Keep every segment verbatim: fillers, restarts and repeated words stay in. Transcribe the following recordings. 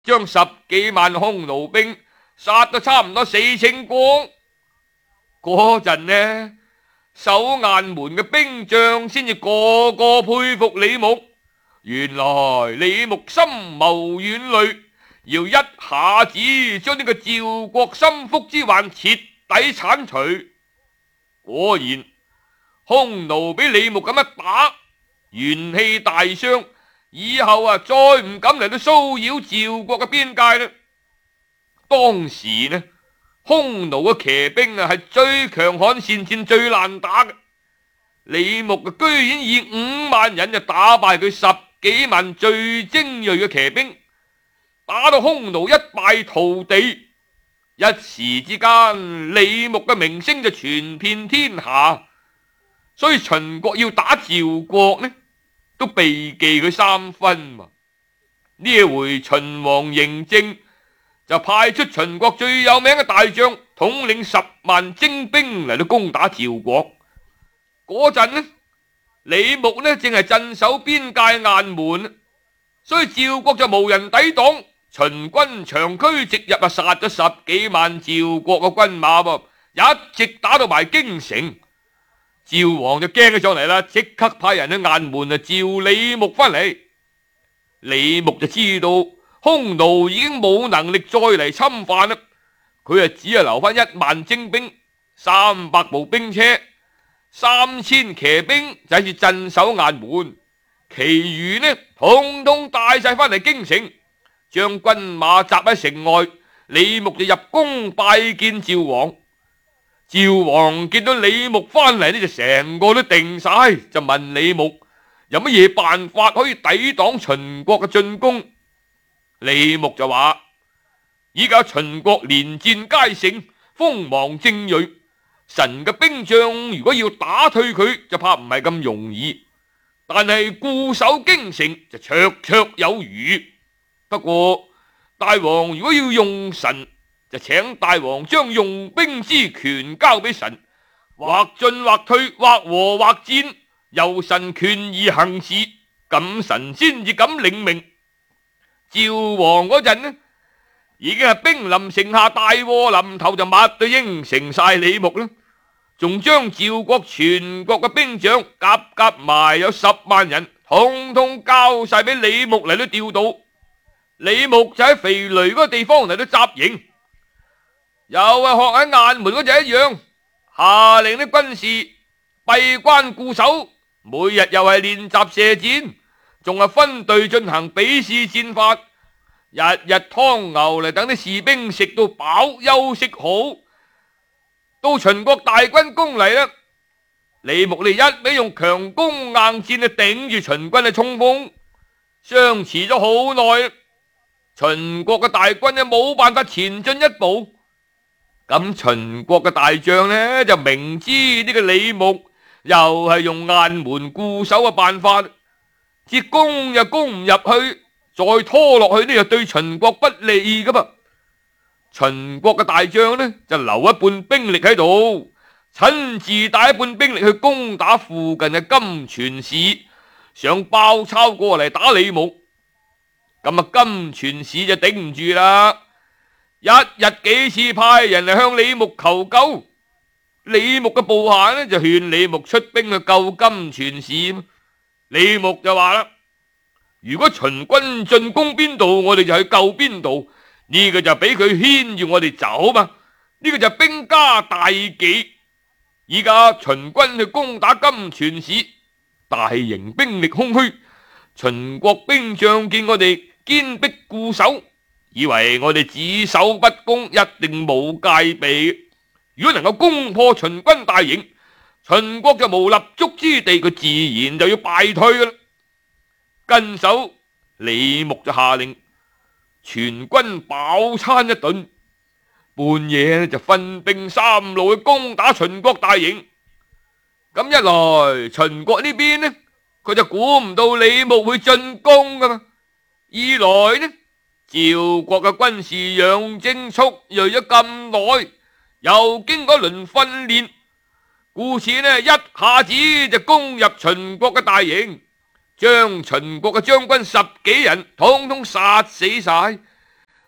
將十幾萬匈奴兵殺到差唔多死清光。嗰陣呢，守雁門嘅兵將先至個個佩服李牧。原來李牧深謀遠慮，要一下子將呢個趙國心腹之患徹底鏟除。果然，匈奴俾李牧咁一打，元氣大傷，以後啊再唔敢嚟到騷擾趙國嘅邊界啦。當時呢，匈奴嘅騎兵啊係最強悍善戰最難打嘅，李牧啊居然以五萬人就打敗佢十幾萬最精銳嘅騎兵，打到匈奴一敗塗地。一時之間，李牧嘅名聲就傳遍天下，所以秦國要打趙國呢，都避忌佢三分嘛。呢一回秦王嬴政就派出秦國最有名嘅大將，統領十萬精兵嚟到攻打趙國。嗰陣呢，李牧呢正係鎮守邊界雁門，所以趙國就無人抵擋。秦軍長驅直入啊，殺咗十幾萬趙國嘅軍馬噃，一直打到埋京城。趙王就驚咗上嚟啦，即刻派人去雁門啊召李牧翻嚟。李牧就知道匈奴已經冇能力再嚟侵犯啦，佢啊只係留翻一萬精兵、三百部兵車、三千騎兵就喺住鎮守雁門，其餘呢統統帶晒翻嚟京城。將軍馬集喺城外，李牧就入宮拜見趙王。趙王見到李牧翻嚟呢，就成個都定晒，就問李牧有乜嘢辦法可以抵擋秦國嘅進攻。李牧就話：依家秦國連戰皆勝，鋒芒正銳，神嘅兵將如果要打退佢，就怕唔係咁容易，但係固守京城就綽綽有餘。不過大王如果要用神，就請大王將用兵之權交俾神，或進或退，或和或戰，由神權而行事，咁神先至敢領命。趙王嗰陣呢，已經係兵臨城下，大禍臨頭，就乜都應承晒李牧啦，仲將趙國全國嘅兵將夾夾埋有十萬人，通通交晒俾李牧嚟到調度。李牧就喺肥雷嗰個地方嚟到紮營，又係學喺雁門嗰陣一樣，下令啲軍士閉關固守，每日又係練習射箭，仲係分隊進行比試戰法，日日湯牛嚟等啲士兵食到飽休息好。到秦國大軍攻嚟啦，李牧你一味用強攻硬戰去頂住秦軍嘅衝鋒，相持咗好耐。秦國嘅大軍呢冇辦法前進一步，咁秦國嘅大將呢就明知呢個李牧又係用雁門固守嘅辦法，只攻又攻唔入去，再拖落去呢又對秦國不利噶噃。秦國嘅大將呢就留一半兵力喺度，親自帶一半兵力去攻打附近嘅金泉市，想包抄過嚟打李牧。咁啊，金泉市就頂唔住啦，一日幾次派人嚟向李牧求救。李牧嘅部下呢就勸李牧出兵去救金泉市。李牧就話啦：如果秦軍進攻邊度，我哋就去救邊度，呢個就俾佢牽住我哋走嘛。呢個就兵家大忌。依家秦軍去攻打金泉市，大營兵力空虛，秦國兵將見我哋堅壁固守，以為我哋只守不攻，一定冇戒備。如果能夠攻破秦軍大營，秦國就無立足之地，佢自然就要敗退噶啦。跟手李牧就下令全軍飽餐一頓，半夜就分兵三路去攻打秦國大營。咁一來秦國呢邊呢，佢就估唔到李牧會進攻噶嘛。二來呢，趙國嘅軍事養精蓄銳咗咁耐，又經過一輪訓練，故此呢一下子就攻入秦國嘅大營，將秦國嘅將軍十幾人統統殺死晒，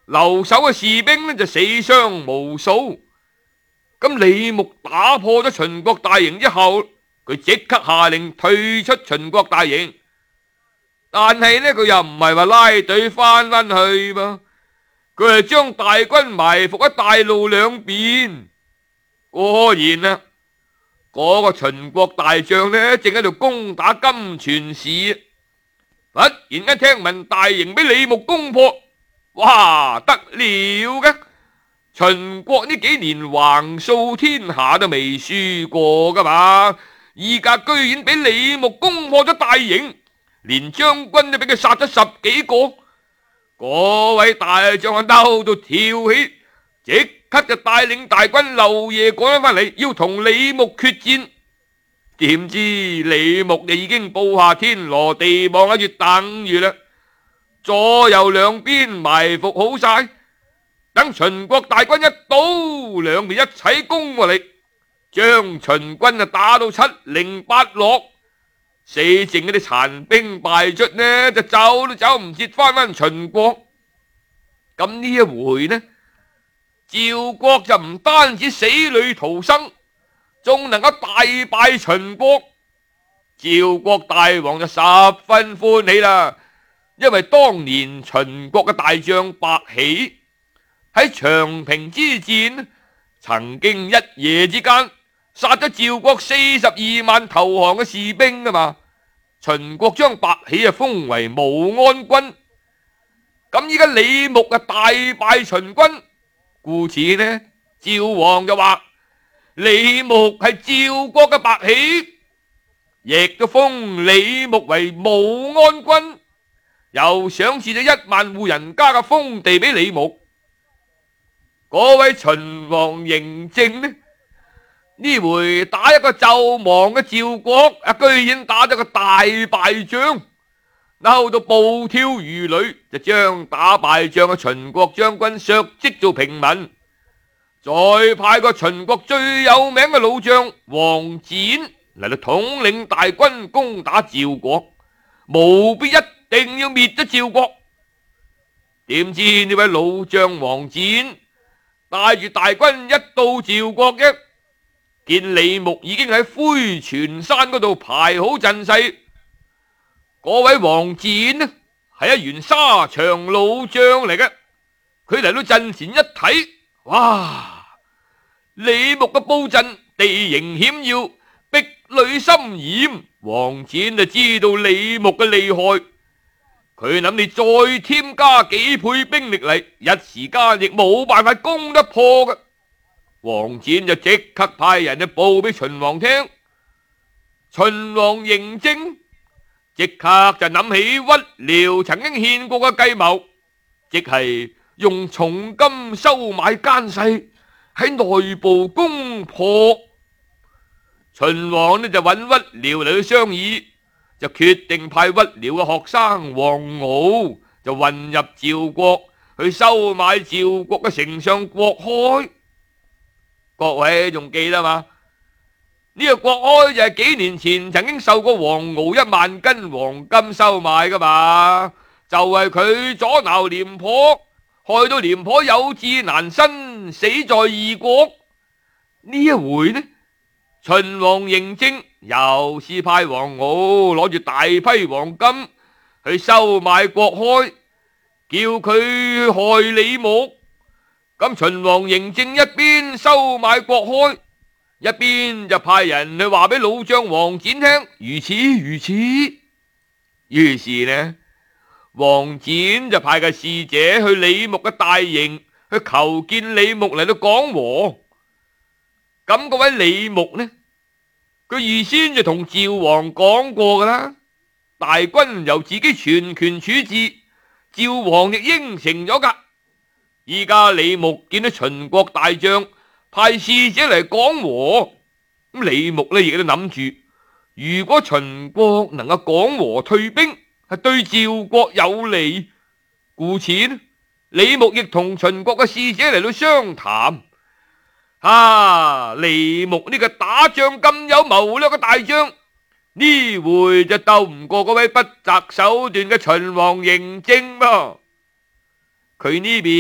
留守嘅士兵呢就死傷無數。咁李牧打破咗秦國大營之後，佢即刻下令退出秦國大營。但係呢，佢又唔係話拉隊翻返去噃，佢係將大軍埋伏喺大路兩邊。果然啊，嗰個秦國大將呢正喺度攻打金泉市，忽然間聽聞大營俾李牧攻破，哇，得了嘅！秦國呢幾年橫掃天下都未輸過噶嘛，而家居然俾李牧攻破咗大營，連將軍都俾佢殺咗十幾個。嗰位大將啊嬲到跳起，即刻就帶領大軍漏夜趕翻嚟，要同李牧決戰。點知李牧就已經布下天羅地網喺度等住啦，左右兩邊埋伏好晒，等秦國大軍一到，兩邊一齊攻過嚟，將秦軍啊打到七零八落，死剩嗰啲殘兵敗卒呢就走都走唔切翻返秦國。咁呢一回呢，趙國就唔單止死裏逃生，仲能夠大敗秦國。趙國大王就十分歡喜啦，因為當年秦國嘅大將白起喺長平之戰曾經一夜之間殺咗趙國四十二萬投降嘅士兵啊嘛，秦國將白起啊封為武安君。咁依家李牧啊大敗秦軍，故此呢，趙王就話李牧係趙國嘅白起，亦都封李牧為武安君，又賞賜咗一萬戶人家嘅封地俾李牧。嗰位秦王嬴政呢，呢回打一個紂亡嘅趙國啊，居然打咗個大敗仗，嬲到暴跳如雷，就將打敗仗嘅秦國將軍削職做平民，再派個秦國最有名嘅老將王翦嚟到統領大軍攻打趙國，務必一定要滅咗趙國。點知呢位老將王翦帶住大軍一到趙國嘅，見李牧已經喺灰泉山嗰度排好陣勢。嗰位王翦呢係一員沙場老將嚟嘅，佢嚟到陣前一睇，哇！李牧嘅布陣地形險要，壁壘森嚴，王翦就知道李牧嘅厲害。佢諗你再添加幾倍兵力嚟，一時間亦冇辦法攻得破嘅。王翦就即刻派人去報俾秦王聽。秦王嬴政即刻就諗起屈遼曾經獻過嘅計謀，即係用重金收買奸細，喺內部攻破。秦王呢就揾屈遼嚟去商議，就決定派屈遼嘅學生王敖就混入趙國去收買趙國嘅丞相郭開。各位仲記得嘛？呢個郭開就係幾年前曾經受過王敖一萬斤黃金收買噶嘛，就係佢阻撓廉頗，害到廉頗有志難伸，死在異國。呢一回呢，秦王嬴政又是派王敖攞住大批黃金去收買郭開，叫佢害李牧。咁秦王嬴政一邊收買郭開，一邊就派人去話俾老將王翦聽，如此如此。於是呢，王翦就派個使者去李牧嘅大營去求見李牧嚟到講和。咁嗰位李牧呢，佢預先就同趙王講過噶啦，大軍由自己全權處置，趙王亦應承咗噶。依家李牧見到秦國大將派使者嚟講和，咁李牧呢亦都諗住，如果秦國能夠講和退兵，係對趙國有利，故此呢，李牧亦同秦國嘅使者嚟到商談。啊！李牧呢個打仗咁有謀略嘅大將，呢回就鬥唔過嗰位不擇手段嘅秦王嬴政噃。佢呢邊